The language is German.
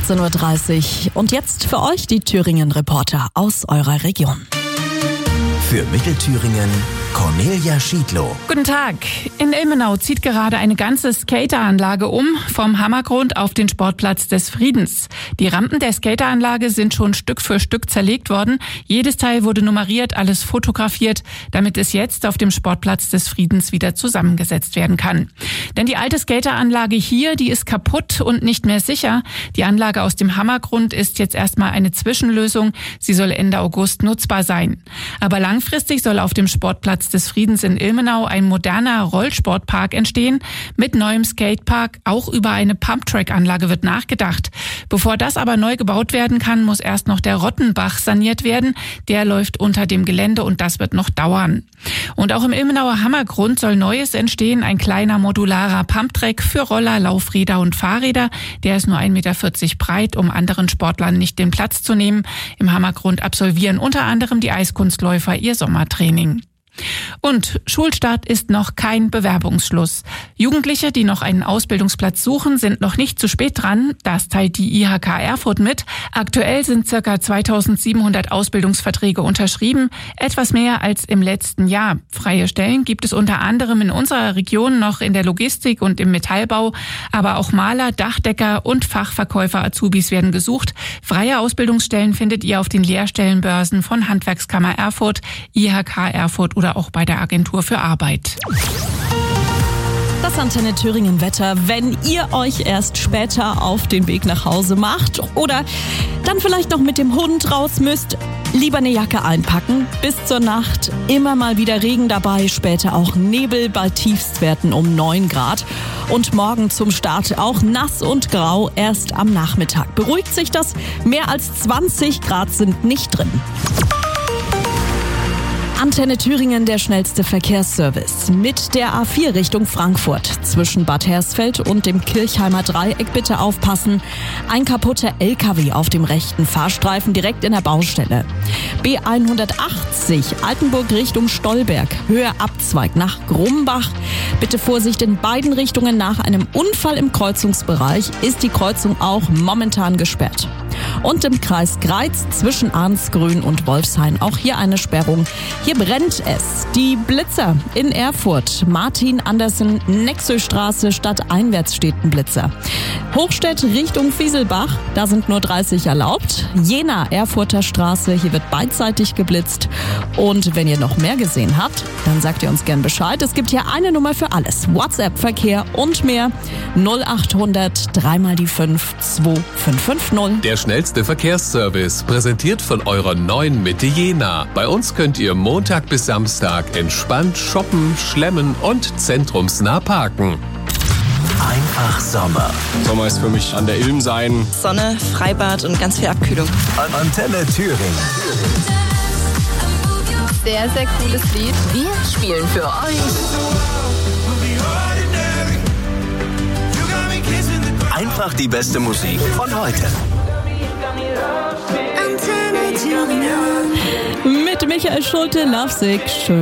18.30 Uhr. Und jetzt für euch die Thüringen-Reporter aus eurer Region. Für Mittelthüringen Cornelia Schiedlow. Guten Tag. In Ilmenau zieht gerade eine ganze Skateranlage um, vom Hammergrund auf den Sportplatz des Friedens. Die Rampen der Skateranlage sind schon Stück für Stück zerlegt worden. Jedes Teil wurde nummeriert, alles fotografiert, damit es jetzt auf dem Sportplatz des Friedens wieder zusammengesetzt werden kann. Denn die alte Skateranlage hier, die ist kaputt und nicht mehr sicher. Die Anlage aus dem Hammergrund ist jetzt erstmal eine Zwischenlösung. Sie soll Ende August nutzbar sein. Aber langfristig soll auf dem Sportplatz des Friedens in Ilmenau ein moderner Rollsportpark entstehen. Mit neuem Skatepark, auch über eine Pumptrack-Anlage wird nachgedacht. Bevor das aber neu gebaut werden kann, muss erst noch der Rottenbach saniert werden. Der läuft unter dem Gelände und das wird noch dauern. Und auch im Ilmenauer Hammergrund soll Neues entstehen. Ein kleiner modularer Pumptrack für Roller, Laufräder und Fahrräder. Der ist nur 1,40 Meter breit, um anderen Sportlern nicht den Platz zu nehmen. Im Hammergrund absolvieren unter anderem die Eiskunstläufer ihr Sommertraining. Und Schulstart ist noch kein Bewerbungsschluss. Jugendliche, die noch einen Ausbildungsplatz suchen, sind noch nicht zu spät dran. Das teilt die IHK Erfurt mit. Aktuell sind ca. 2700 Ausbildungsverträge unterschrieben, etwas mehr als im letzten Jahr. Freie Stellen gibt es unter anderem in unserer Region noch in der Logistik und im Metallbau, aber auch Maler, Dachdecker und Fachverkäufer Azubis werden gesucht. Freie Ausbildungsstellen findet ihr auf den Lehrstellenbörsen von Handwerkskammer Erfurt, IHK Erfurt oder auch bei der Agentur für Arbeit. Das Antenne Thüringen Wetter, wenn ihr euch erst später auf den Weg nach Hause macht oder dann vielleicht noch mit dem Hund raus müsst, lieber eine Jacke einpacken. Bis zur Nacht immer mal wieder Regen dabei, später auch Nebel bei Tiefstwerten um 9 Grad. Und morgen zum Start auch nass und grau erst am Nachmittag. Beruhigt sich das? Mehr als 20 Grad sind nicht drin. Antenne Thüringen, der schnellste Verkehrsservice. Mit der A4 Richtung Frankfurt. Zwischen Bad Hersfeld und dem Kirchheimer Dreieck bitte aufpassen. Ein kaputter LKW auf dem rechten Fahrstreifen direkt in der Baustelle. B180 Altenburg Richtung Stolberg. Höhe Abzweig nach Grumbach. Bitte Vorsicht in beiden Richtungen. Nach einem Unfall im Kreuzungsbereich ist die Kreuzung auch momentan gesperrt. Und im Kreis Greiz zwischen Arnsgrün und Wolfshain auch hier eine Sperrung. Hier brennt es. Die Blitzer in Erfurt. Martin Andersen, Nexöstraße, stadteinwärts steht ein Blitzer. Hochstedt Richtung Fieselbach, da sind nur 30 erlaubt. Jena, Erfurter Straße, hier wird beidseitig geblitzt. Und wenn ihr noch mehr gesehen habt, dann sagt ihr uns gern Bescheid. Es gibt hier eine Nummer für alles. WhatsApp, Verkehr und mehr. 0800 3 mal die 5 2550. Der schnellste Verkehrsservice, präsentiert von eurer neuen Mitte Jena. Bei uns könnt ihr Montag bis Samstag entspannt shoppen, schlemmen und zentrumsnah parken. Einfach Sommer. Sommer ist für mich an der Ilm sein. Sonne, Freibad und ganz viel Abkühlung. Antenne Thüringen. Sehr, sehr cooles Lied. Wir spielen für euch einfach die beste Musik von heute. Mit Michael Schulte, Lovesick. Schön.